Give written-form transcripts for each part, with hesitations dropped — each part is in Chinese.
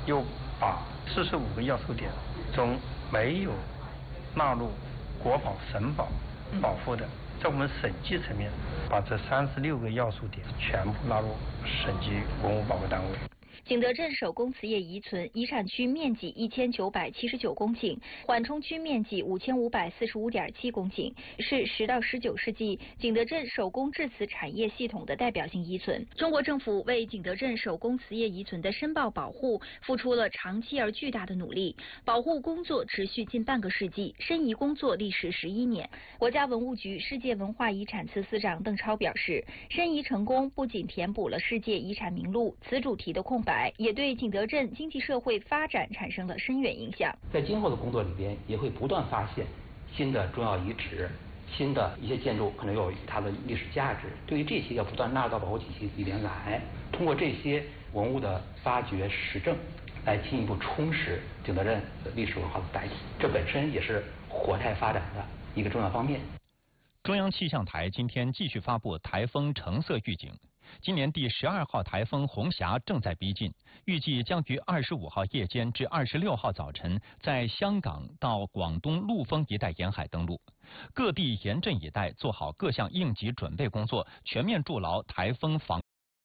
又把45个要素点中没有纳入国保、省保保护的，在我们省级层面把这36个要素点全部纳入省级文物保护单位。 景德镇手工瓷业遗存遗产区面积1979公顷，缓冲区面积5545.7公顷，是10到19世纪景德镇手工制瓷产业系统的代表性遗存。中国政府为景德镇手工瓷业遗存的申报保护付出了长期而巨大的努力，保护工作持续近半个世纪，申遗工作历时11年。国家文物局世界文化遗产司司长邓超表示，申遗成功不仅填补了世界遗产名录此主题的空白，也对景德镇经济社会发展产生了深远影响。 在今后的工作里边，也会不断发现新的重要遗址、新的一些建筑可能有它的历史价值。对于这些，要不断纳入到保护体系里边来，通过这些文物的发掘实证，来进一步充实景德镇的历史文化的载体。这本身也是活态发展的一个重要方面。 中央气象台今天继续发布台风橙色预警。今年第12号台风红霞正在逼近，预计将于25号夜间至26号早晨在香港到广东陆丰一带沿海登陆。各地严阵以待，做好各项应急准备工作，全面筑牢台风防。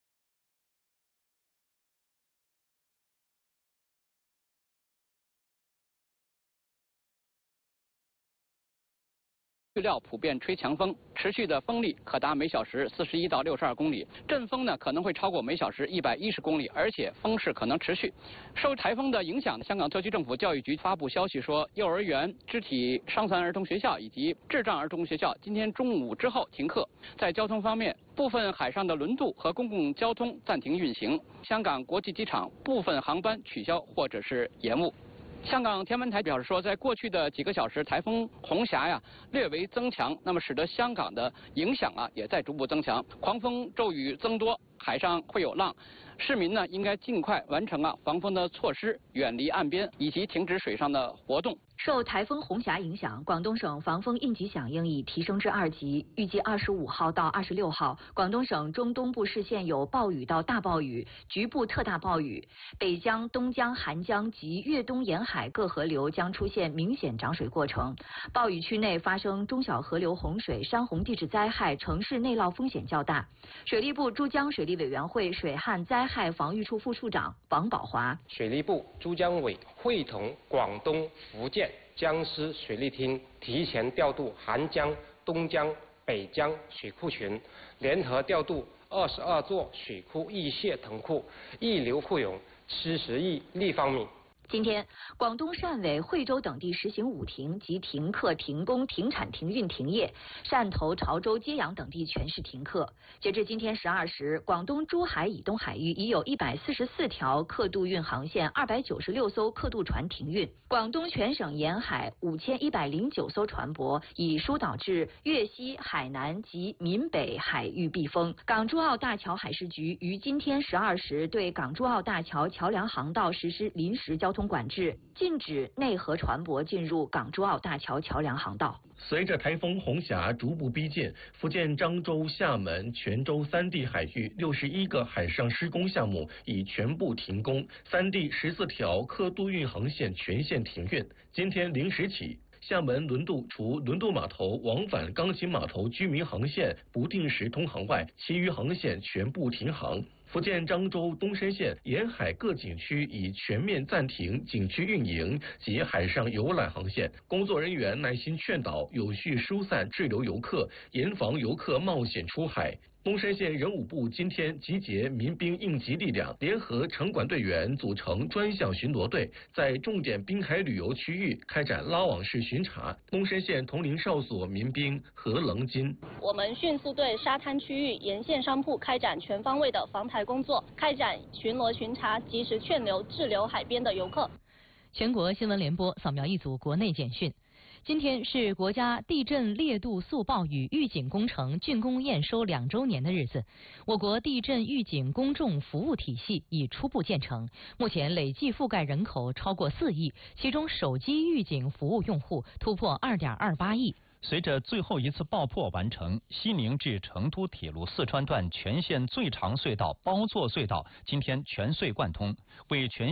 预料普遍吹强风，持续的风力可达每小时41到62公里，阵风呢可能会超过每小时110公里，而且风势可能持续。受台风的影响，香港特区政府教育局发布消息说，幼儿园、肢体伤残儿童学校以及智障儿童学校今天中午之后停课。在交通方面，部分海上的轮渡和公共交通暂停运行，香港国际机场部分航班取消或者是延误。香港天文台表示说，在过去的几个小时，台风红霞略微增强，那么使得香港的影响也在逐步增强，狂风骤雨增多，海上会有浪。市民呢应该尽快完成防风的措施，远离岸边以及停止水上的活动。 受台风红霞影响，广东省防风应急响应已提升至2级，预计25号到26号，广东省中东部市县有暴雨到大暴雨，局部特大暴雨。北江、东江、韩江及粤东沿海各河流将出现明显涨水过程，暴雨区内发生中小河流洪水、山洪地质灾害，城市内涝风险较大。水利部珠江水利委员会水旱灾害防御处副处长王宝华， 水利部珠江委会同广东、福建、江苏水利厅提前调度韩江、东江、北江水库群，联合调度22座水库溢泄腾库，溢流库涌70亿立方米。 今天，广东汕尾、惠州等地实行5停及停课、停工、停产、停运、停业。汕头、潮州、揭阳等地全市停课。截至今天12时，广东珠海以东海域已有144条客渡运航线、296艘客渡船停运。广东全省沿海5109艘船舶已疏导至粤西、海南及闽北海域避风。港珠澳大桥海事局于今天12时对港珠澳大桥桥梁航道实施临时交通管制，禁止内河船舶进入港珠澳大桥桥梁航道。 随着台风红霞逐步逼近，福建漳州、厦门、泉州3地海域61个海上施工项目已全部停工，3地14条客渡运航线全线停运。今天0时起，厦门轮渡除轮渡码头往返钢琴码头居民航线不定时通航外，其余航线全部停航。福建漳州东山县沿海各景区已全面暂停景区运营及海上游览航线，工作人员耐心劝导，有序疏散滞留游客，严防游客冒险出海。东山县人武部今天集结民兵应急力量，联合城管队员组成专项巡逻队，在重点滨海旅游区域开展拉网式巡查。东山县铜陵哨所民兵何棱金： 我们迅速对沙滩区域、沿线商铺开展全方位的防台工作，开展巡逻巡查，及时劝留滞留海边的游客。 全国新闻联播扫描一组国内简讯。今天是国家地震烈度速报与预警工程竣工验收2周年的日子，我国地震预警公众服务体系已初步建成，目前累计覆盖人口超过4亿，其中手机预警服务用户突破2.28亿。 随着最后一次爆破完成，西宁至成都铁路四川段全线最长隧道包座隧道今天全隧贯通，为全